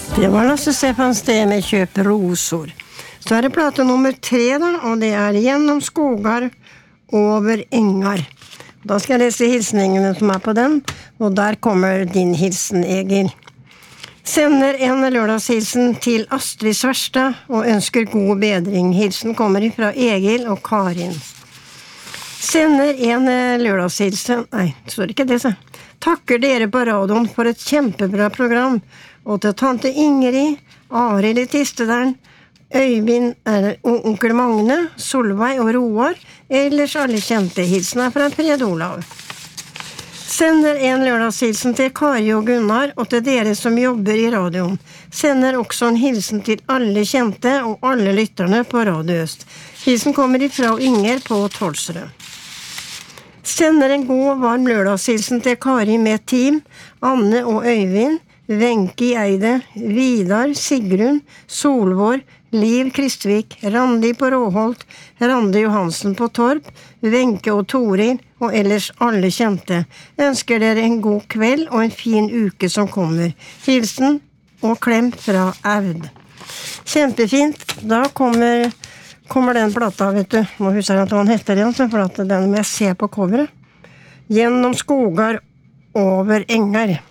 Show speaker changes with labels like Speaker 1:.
Speaker 1: Det var Lasse Stefans Sted med Köp rosor. Så är det plata nummer 3 då, och det är Genom skogar, över ängar. Då ska jag läsa hilsningen som är på den, och där kommer din hilsen, Egil. Sender en lördagshilsen till Astrid Svarstad och önskar god bedring. Hilsen kommer ifrån Egil och Karin. Sender en lördagshilsen. Nej, så är det inte det så. Tackar dere på radion för ett kämpebra program. Och till tante Ingrid, Arild i Tistedalen, Øyvind, onkel Magne, Solveig och Roar, ellers alle kjente hilsene fra Fred Olav. Sender en lördagshilsen till Kari och Gunnar och till dere som jobbar i radion. Sender också en hilsen till alle kjente och alle lytterne på Radio Øst. Hilsen kommer ifrån Inger på Tolsrød. Sender en god varm lördagshilsen till Kari med team, Anne och Øyvind, Wenche i Eide, Vidar, Sigrun, Solvår, Liv Kristvik, Randi på Råholt, Randi Johansen på Torp, Wenche och Toril och ellers alle kjente. Önskar dere en god kväll och en fin uke som kommer. Hilsen och klem fra Aud. Kjempefint. Da kommer den plata, vet du. Må huske at han heter den, for at den må jeg se på coveret. Genom skogar, över ängar.